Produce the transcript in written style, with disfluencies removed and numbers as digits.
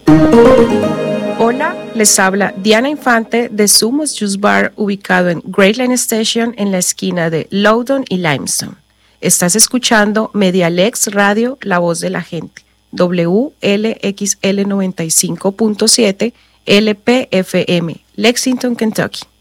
Hola, les habla Diana Infante de Sumos Juice Bar, ubicado en Great Line Station en la esquina de Loudoun y Limestone. Estás escuchando Medialex Radio, la voz de la gente, WLXL 95.7 LPFM, Lexington, Kentucky.